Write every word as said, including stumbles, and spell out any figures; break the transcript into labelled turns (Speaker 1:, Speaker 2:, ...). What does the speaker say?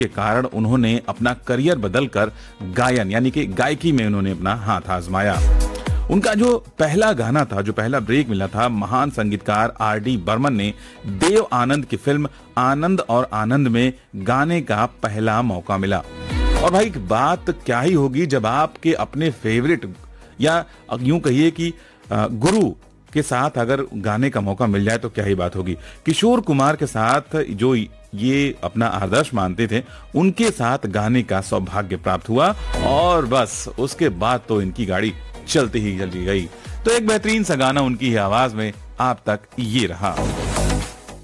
Speaker 1: के कारण उन्होंने अपना करियर बदलकर गायन यानी कि गायकी में उन्होंने अपना हाथ आजमाया। उनका जो पहला गाना था, जो पहला ब्रेक मिला था, महान संगीतकार आर डी बर्मन ने देव आनंद की फिल्म आनंद और आनंद में गाने का पहला मौका मिला। और भाई बात क्या ही होगी जब आपके अपने फेवरेट या यूं कहिए कि गुरु के साथ अगर गाने का मौका मिल जाए तो क्या ही बात होगी। किशोर कुमार के साथ जो ये अपना आदर्श मानते थे, उनके साथ गाने का सौभाग्य प्राप्त हुआ और बस उसके बाद तो इनकी गाड़ी चलती ही चली गई। तो एक बेहतरीन सा गाना उनकी ही आवाज में आप तक ये रहा।